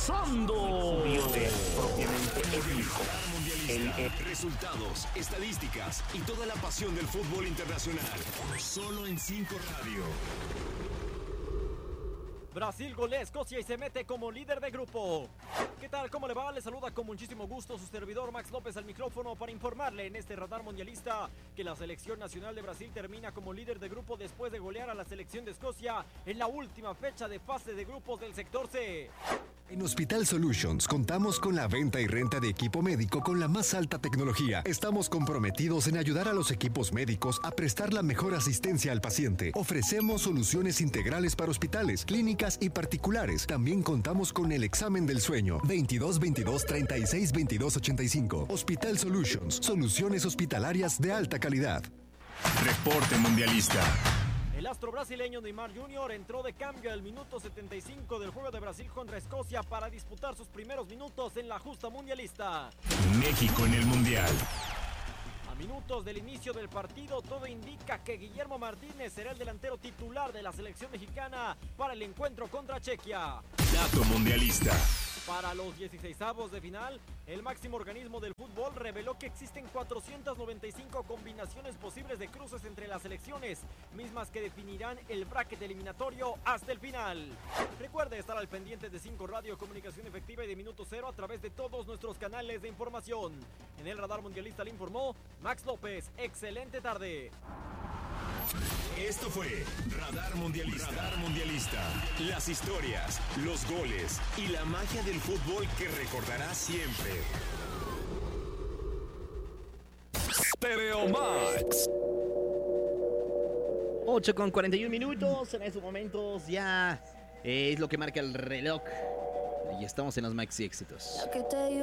comenzando. Propiamente épico. Resultados, estadísticas y toda la pasión del fútbol internacional. Solo en 5 Radio. Brasil golea a Escocia y se mete como líder de grupo. ¿Qué tal? ¿Cómo le va? Le saluda con muchísimo gusto su servidor Max López al micrófono para informarle en este radar mundialista que la selección nacional de Brasil termina como líder de grupo después de golear a la selección de Escocia en la última fecha de fase de grupos del sector C. En Hospital Solutions contamos con la venta y renta de equipo médico con la más alta tecnología. Estamos comprometidos en ayudar a los equipos médicos a prestar la mejor asistencia al paciente. Ofrecemos soluciones integrales para hospitales, clínicas y particulares. También contamos con el examen del sueño. 22 22 36 22 85. Hospital Solutions, soluciones hospitalarias de alta calidad. Reporte mundialista. El astro brasileño Neymar Jr. entró de cambio al minuto 75 del juego de Brasil contra Escocia para disputar sus primeros minutos en la justa mundialista. México en el Mundial. A minutos del inicio del partido, todo indica que Guillermo Martínez será el delantero titular de la selección mexicana para el encuentro contra Chequia. Dato mundialista. Para los 16avos de final, el máximo organismo del fútbol reveló que existen 495 combinaciones posibles de cruces entre las selecciones, mismas que definirán el bracket eliminatorio hasta el final. Recuerde estar al pendiente de 5 Radio, comunicación efectiva y de Minuto Cero a través de todos nuestros canales de información. En el radar mundialista le informó Max López. Excelente tarde. Esto fue Radar Mundialista. Radar Mundialista. Las historias, los goles y la magia del fútbol que recordarás siempre. Stereo Max. 8:41 en estos momentos ya es lo que marca el reloj y estamos en los maxi éxitos.